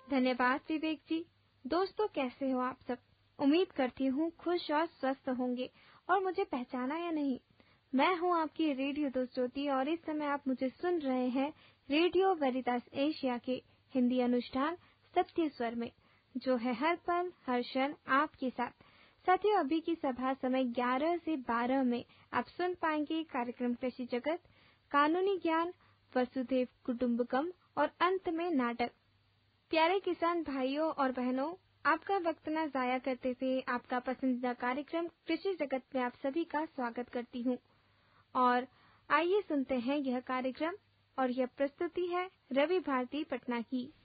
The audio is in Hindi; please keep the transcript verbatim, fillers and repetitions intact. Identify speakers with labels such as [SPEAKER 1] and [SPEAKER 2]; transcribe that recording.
[SPEAKER 1] धन्यवाद विवेक जी। दोस्तों, कैसे हो आप सब? उम्मीद करती हूँ खुश और स्वस्थ होंगे। और मुझे पहचाना या नहीं, मैं हूँ आपकी रेडियो दोस्त ज्योति और इस समय आप मुझे सुन रहे हैं रेडियो वेरितास एशिया के हिंदी अनुष्ठान सत्य स्वर में, जो है हर पल हर क्षण आपके साथ। साथियों, अभी की सभा समय ग्यारह से बारह में आप सुन पाएंगे कार्यक्रम कृषि जगत, कानूनी ज्ञान, वसुधैव कुटुंबकम और अंत में नाटक। प्यारे किसान भाइयों और बहनों, आपका वक्त न जाया करते हुए आपका पसंदीदा कार्यक्रम कृषि जगत में आप सभी का स्वागत करती हूँ। और आइए सुनते हैं यह कार्यक्रम, और यह प्रस्तुति है रवि भारती पटना की।